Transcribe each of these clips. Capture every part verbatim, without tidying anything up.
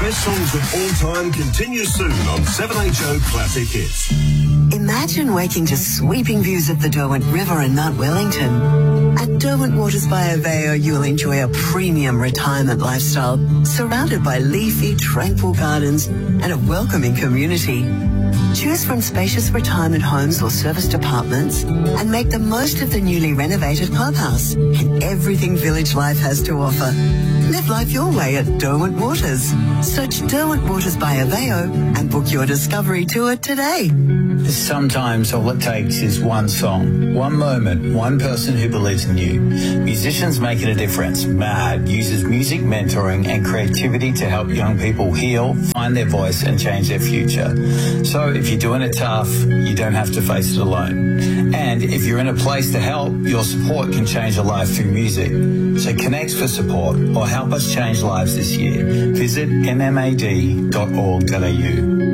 best songs of all time continues soon on seven H O Classic Hits. Imagine waking to sweeping views of the Derwent River in Mount Wellington. At Derwent Waters by Aveo, you'll enjoy a premium retirement lifestyle surrounded by leafy, tranquil gardens and a welcoming community. Choose from spacious retirement homes or serviced apartments and make the most of the newly renovated clubhouse and everything village life has to offer. Live life your way at Derwent Waters. Search Derwent Waters by Aveo and book your discovery tour today. Sometimes all it takes is one song, one moment, one person who believes in you. Musicians Making a Difference, MAD, uses music mentoring and creativity to help young people heal, find their voice and change their future. So if you're doing it tough, you don't have to face it alone. And if you're in a place to help, your support can change a life through music. So connect for support or help us change lives this year. Visit m m a d dot org dot a u.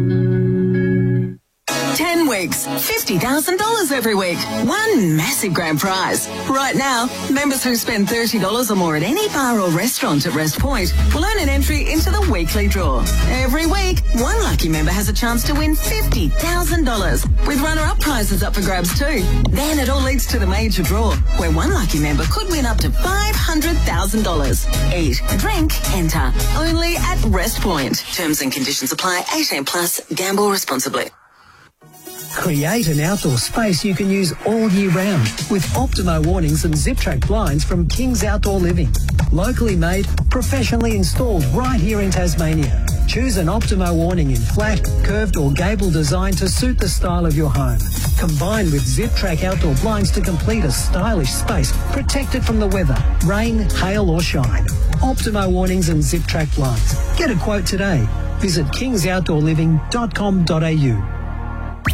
Ten weeks, fifty thousand dollars every week. One massive grand prize. Right now, members who spend thirty dollars or more at any bar or restaurant at Rest Point will earn an entry into the weekly draw. Every week, one lucky member has a chance to win fifty thousand dollars, with runner-up prizes up for grabs too. Then it all leads to the major draw, where one lucky member could win up to five hundred thousand dollars. Eat, drink, enter. Only at Rest Point. Terms and conditions apply. eighteen plus. Gamble responsibly. Create an outdoor space you can use all year round with Optimo awnings and Zip-Track blinds from King's Outdoor Living. Locally made, professionally installed right here in Tasmania. Choose an Optimo awning in flat, curved or gable design to suit the style of your home. Combined with Zip-Track outdoor blinds to complete a stylish space protected from the weather, rain, hail or shine. Optimo awnings and Zip-Track blinds. Get a quote today. Visit kings outdoor living dot com dot a u.